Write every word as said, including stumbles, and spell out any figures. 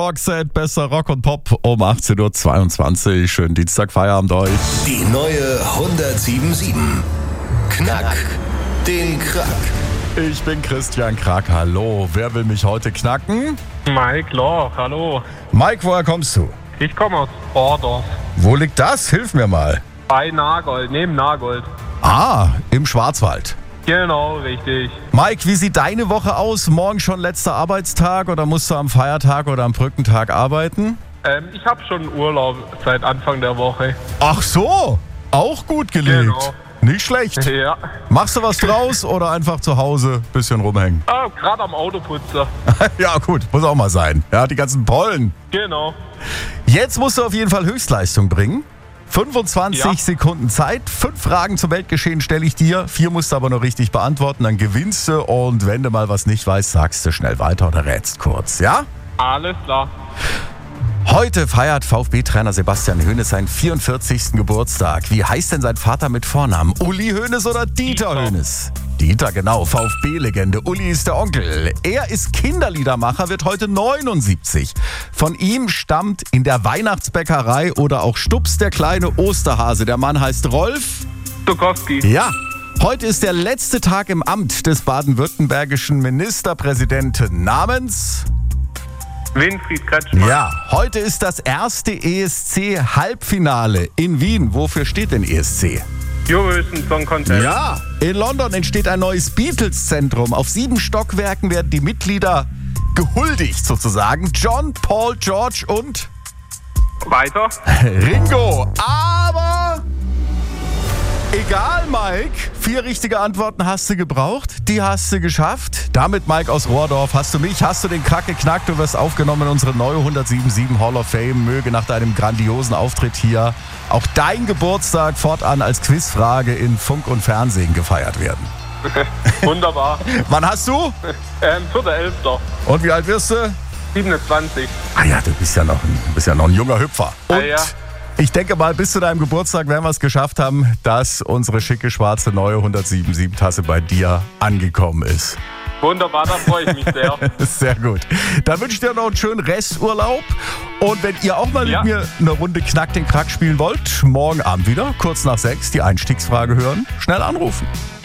Rockset, besser Rock und Pop um achtzehn Uhr zweiundzwanzig. Schönen Dienstag, Feierabend euch. Die neue hundertundsieben Komma sieben. Knack den Krack. Ich bin Christian Krack, hallo. Wer will mich heute knacken? Mike Loch, hallo. Mike, woher kommst du? Ich komme aus Bordorf. Wo liegt das? Hilf mir mal. Bei Nagold, neben Nagold. Ah, im Schwarzwald. Genau, richtig. Mike, wie sieht deine Woche aus? Morgen schon letzter Arbeitstag oder musst du am Feiertag oder am Brückentag arbeiten? Ähm, ich habe schon Urlaub seit Anfang der Woche. Ach so, auch gut gelegt. Genau. Nicht schlecht. Ja. Machst du was draus oder einfach zu Hause bisschen rumhängen? Ah, gerade am Autoputzer. Ja gut, muss auch mal sein. Ja, die ganzen Pollen. Genau. Jetzt musst du auf jeden Fall Höchstleistung bringen. fünfundzwanzig Ja. Sekunden Zeit. Fünf Fragen zum Weltgeschehen stelle ich dir. Vier musst du aber noch richtig beantworten. Dann gewinnst du. Und wenn du mal was nicht weißt, sagst du schnell weiter oder rätst kurz. Ja? Alles klar. Heute feiert VfB-Trainer Sebastian Hoeneß seinen vierundvierzigsten Geburtstag. Wie heißt denn sein Vater mit Vornamen? Uli Hoeneß oder Dieter Dieter. Hoeneß? Dieter, genau. VfB-Legende. Uli ist der Onkel. Er ist Kinderliedermacher, wird heute neunundsiebzig. Von ihm stammt in der Weihnachtsbäckerei oder auch Stups der kleine Osterhase. Der Mann heißt Rolf. Zukowski. Ja. Heute ist der letzte Tag im Amt des baden-württembergischen Ministerpräsidenten namens... Winfried Kretschmann. Ja, heute ist das erste E S C-Halbfinale in Wien. Wofür steht denn E S C? Eurovision Song Contest. Ja, in London entsteht ein neues Beatles-Zentrum. Auf sieben Stockwerken werden die Mitglieder gehuldigt sozusagen. John, Paul, George und Weiter. Ringo. Aber egal, Mike. Vier richtige Antworten hast du gebraucht. Die hast du geschafft. Damit, Mike aus Rohrdorf, hast du mich, hast du den Krack geknackt. Du wirst aufgenommen in unsere neue hundertsiebenundsiebzig Hall of Fame. Möge nach deinem grandiosen Auftritt hier auch dein Geburtstag fortan als Quizfrage in Funk und Fernsehen gefeiert werden. Wunderbar. Wann hast du? ähm, vierter Elfter Und wie alt wirst du? siebenundzwanzig. Ah ja, du bist ja noch ein, bist ja noch ein junger Hüpfer. Und Ah ja. ich denke mal, bis zu deinem Geburtstag werden wir es geschafft haben, dass unsere schicke, schwarze, neue hundertsiebenundsiebzig-Tasse bei dir angekommen ist. Wunderbar, da freue ich mich sehr. Sehr gut. Dann wünsche ich dir noch einen schönen Resturlaub. Und wenn ihr auch mal Ja. mit mir eine Runde Knack den Krack spielen wollt, morgen Abend wieder, kurz nach sechs, die Einstiegsfrage hören, schnell anrufen.